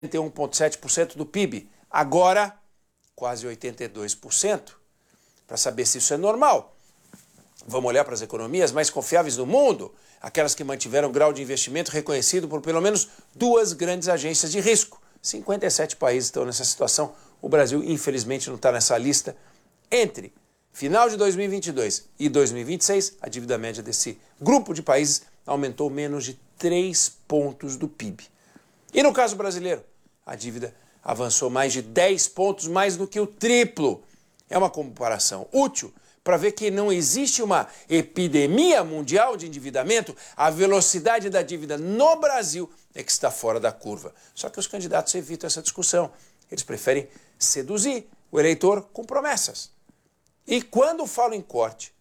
81,7% do PIB, agora quase 82%. Para saber se isso é normal, vamos olhar para as economias mais confiáveis do mundo, aquelas que mantiveram grau de investimento reconhecido por pelo menos 2 grandes agências de risco. 57 países estão nessa situação, o Brasil infelizmente não está nessa lista. Entre final de 2022 e 2026, a dívida média desse grupo de países aumentou menos de 3 pontos do PIB. E no caso brasileiro, a dívida avançou mais de 10 pontos, mais do que o triplo. É uma comparação útil para ver que não existe uma epidemia mundial de endividamento. A velocidade da dívida no Brasil é que está fora da curva. Só que os candidatos evitam essa discussão. Eles preferem seduzir o eleitor com promessas. E quando falam em corte,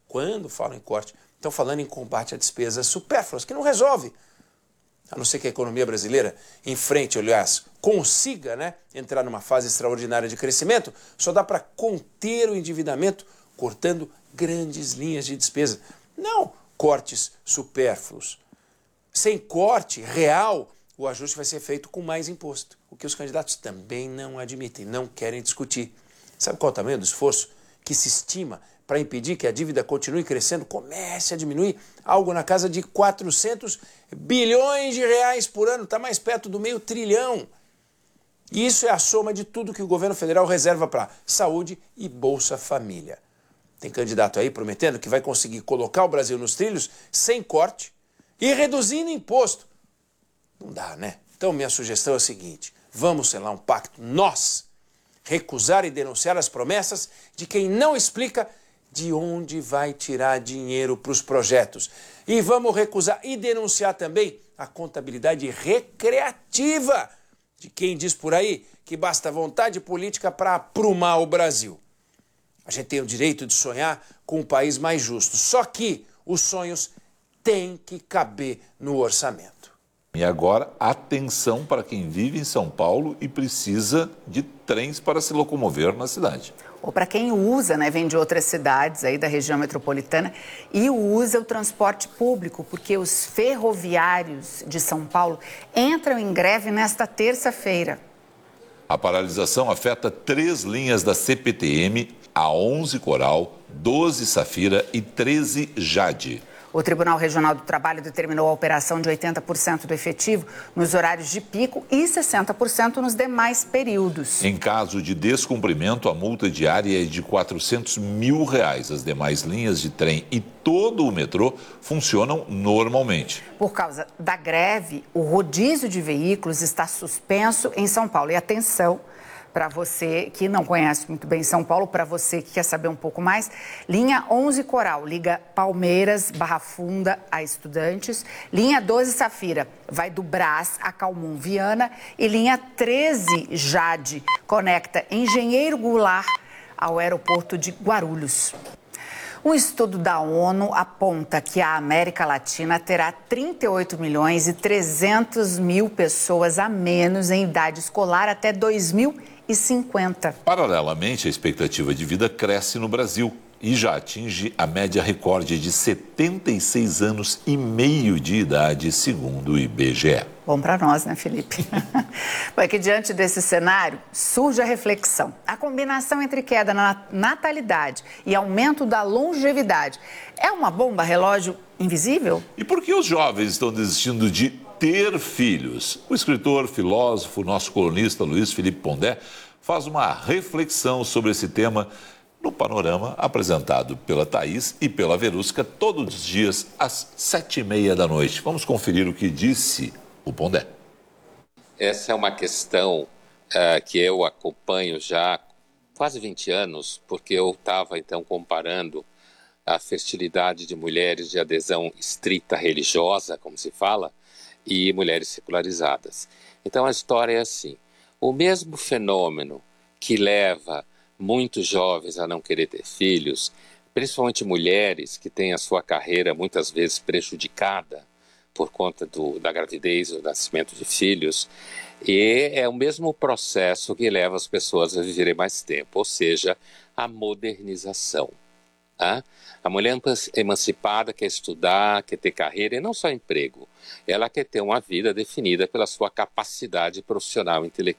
estão falando em combate a despesas supérfluas, que não resolve. A não ser que a economia brasileira enfrente, aliás, consiga entrar numa fase extraordinária de crescimento, só dá para conter o endividamento cortando grandes linhas de despesa. Não cortes supérfluos. Sem corte real, o ajuste vai ser feito com mais imposto, o que os candidatos também não admitem, não querem discutir. Sabe qual é o tamanho do esforço que se estima para impedir que a dívida continue crescendo, comece a diminuir? Algo na casa de 400 bilhões de reais por ano, está mais perto do meio trilhão. E isso é a soma de tudo que o governo federal reserva para saúde e Bolsa Família. Tem candidato aí prometendo que vai conseguir colocar o Brasil nos trilhos sem corte e reduzindo imposto. Não dá, né? Então minha sugestão é a seguinte: vamos selar um pacto, nós, recusar e denunciar as promessas de quem não explica de onde vai tirar dinheiro para os projetos. E vamos recusar e denunciar também a contabilidade recreativa de quem diz por aí que basta vontade política para aprumar o Brasil. A gente tem o direito de sonhar com um país mais justo, só que os sonhos têm que caber no orçamento. E agora, atenção para quem vive em São Paulo e precisa de trens para se locomover na cidade. Ou para quem usa, vem de outras cidades aí da região metropolitana e usa o transporte público, porque os ferroviários de São Paulo entram em greve nesta terça-feira. A paralisação afeta 3 linhas da CPTM, a 11 Coral, 12 Safira e 13 Jade. O Tribunal Regional do Trabalho determinou a operação de 80% do efetivo nos horários de pico e 60% nos demais períodos. Em caso de descumprimento, a multa diária é de R$400 mil. As demais linhas de trem e todo o metrô funcionam normalmente. Por causa da greve, o rodízio de veículos está suspenso em São Paulo. E atenção, para você que não conhece muito bem São Paulo, para você que quer saber um pouco mais, linha 11 Coral liga Palmeiras, Barra Funda a Estudantes, linha 12 Safira vai do Brás a Calmon Viana e linha 13 Jade conecta Engenheiro Goulart ao aeroporto de Guarulhos. Um estudo da ONU aponta que a América Latina terá 38 milhões e 300 mil pessoas a menos em idade escolar até 2050. Paralelamente, a expectativa de vida cresce no Brasil e já atinge a média recorde de 76 anos e meio de idade, segundo o IBGE. Bom para nós, né, Felipe? Bom, é que diante desse cenário surge a reflexão. A combinação entre queda na natalidade e aumento da longevidade é uma bomba relógio invisível? E por que os jovens estão desistindo de ter filhos? O escritor, filósofo, nosso colunista Luiz Felipe Pondé faz uma reflexão sobre esse tema no Panorama, apresentado pela Thaís e pela Verusca todos os dias às 7h30 da noite. Vamos conferir o que disse o Pondé. Essa é uma questão que eu acompanho já há quase 20 anos, porque eu estava então comparando a fertilidade de mulheres de adesão estrita religiosa, como se fala, e mulheres secularizadas. Então a história é assim: o mesmo fenômeno que leva muitos jovens a não querer ter filhos, principalmente mulheres que têm a sua carreira muitas vezes prejudicada por conta da gravidez ou do nascimento de filhos, e é o mesmo processo que leva as pessoas a viverem mais tempo, ou seja, a modernização. A mulher emancipada quer estudar, quer ter carreira e não só emprego. Ela quer ter uma vida definida pela sua capacidade profissional e intelectual.